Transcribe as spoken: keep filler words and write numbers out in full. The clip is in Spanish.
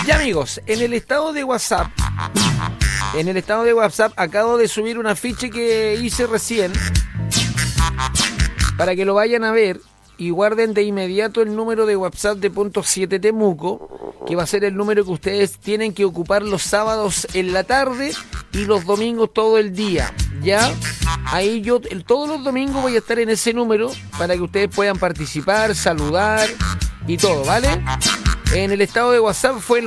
Ya amigos, en el estado de WhatsApp, en el estado de WhatsApp acabo de subir un afiche que hice recién para que lo vayan a ver y guarden de inmediato el número de WhatsApp de Punto siete Temuco, que va a ser el número que ustedes tienen que ocupar los sábados en la tarde y los domingos todo el día, ¿ya? Ahí yo el, todos los domingos voy a estar en ese número para que ustedes puedan participar, saludar y todo, ¿vale? En el estado de WhatsApp fue